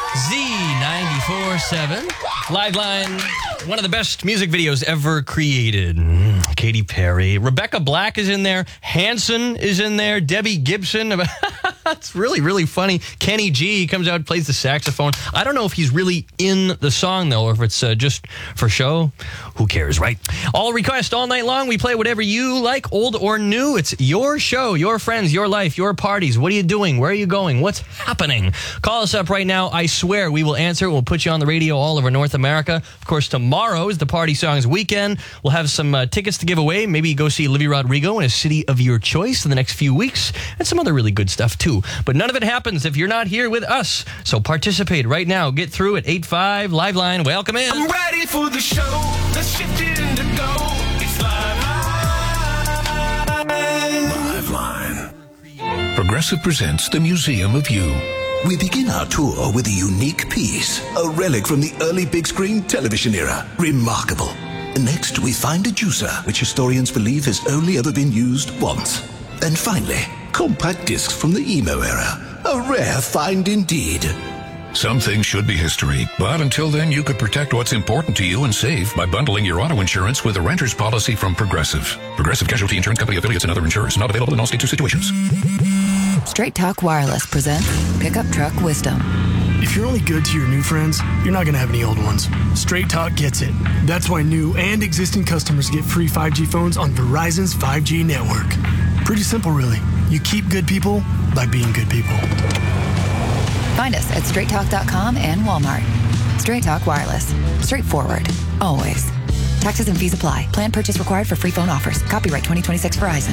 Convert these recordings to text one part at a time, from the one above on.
Z94.7. Live Line, one of the best music videos ever created. Katy Perry. Rebecca Black is in there. Hanson is in there. Debbie Gibson. It's really, really funny. Kenny G comes out, plays the saxophone. I don't know if he's really in the song, though, or if it's just for show. Who cares, right? All requests all night long. We play whatever you like, old or new. It's your show, your friends, your life, your parties. What are you doing? Where are you going? What's happening? Call us up right now. I swear we will answer. We'll put you on the radio all over North America. Of course, tomorrow is the Party Songs weekend. We'll have some tickets to give away. Maybe go see Olivia Rodrigo in a city of your choice in the next few weeks, and some other really good stuff, too. But none of it happens if you're not here with us. So participate right now. Get through at 8-5 Live Line. Welcome in. I'm ready for the show. Let's shift it into go. It's Live Line. Progressive presents the Museum of You. We begin our tour with a unique piece, a relic from the early big screen television era. Remarkable. Next, we find a juicer, which historians believe has only ever been used once. And finally, compact discs from the emo era. A rare find indeed. Some things should be history, but until then, you could protect what's important to you and save by bundling your auto insurance with a renter's policy from Progressive. Progressive Casualty Insurance Company affiliates and other insurers. Not available in all states or situations. Straight Talk Wireless presents Pickup Truck Wisdom. If you're only good to your new friends, you're not going to have any old ones. Straight Talk gets it. That's why new and existing customers get free 5G phones on Verizon's 5G network. Pretty simple, really. You keep good people by being good people. Find us at straighttalk.com and Walmart. Straight Talk Wireless. Straightforward. Always. Taxes and fees apply. Plan purchase required for free phone offers. Copyright 2026 Verizon.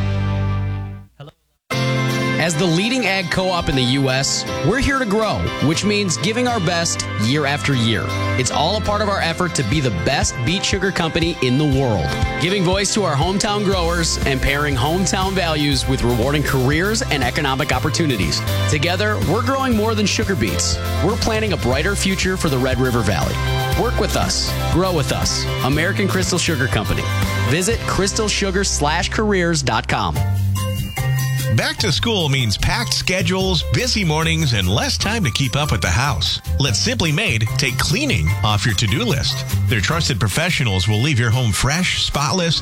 As the leading ag co-op in the U.S., we're here to grow, which means giving our best year after year. It's all a part of our effort to be the best beet sugar company in the world, giving voice to our hometown growers and pairing hometown values with rewarding careers and economic opportunities. Together, we're growing more than sugar beets. We're planning a brighter future for the Red River Valley. Work with us. Grow with us. American Crystal Sugar Company. Visit crystalsugar/careers.com. Back to school means packed schedules, busy mornings, and less time to keep up with the house. Let Simply Made take cleaning off your to-do list. Their trusted professionals will leave your home fresh, spotless,